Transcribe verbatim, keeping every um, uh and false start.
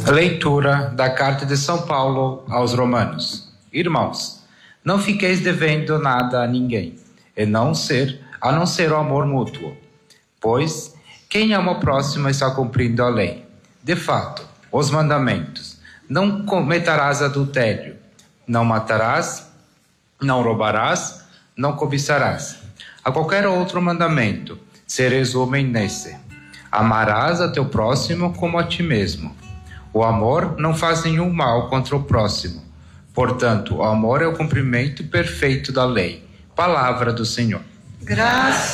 Leitura da Carta de São Paulo aos Romanos. Irmãos, não fiqueis devendo nada a ninguém, e não ser, a não ser o amor mútuo. Pois, quem ama o próximo está cumprindo a lei. De fato, os mandamentos: não cometerás adultério, não matarás, não roubarás, não cobiçarás. A qualquer outro mandamento se resumem nesse: amarás a teu próximo como a ti mesmo. O amor não faz nenhum mal contra o próximo. Portanto, o amor é o cumprimento perfeito da lei. Palavra do Senhor. Graças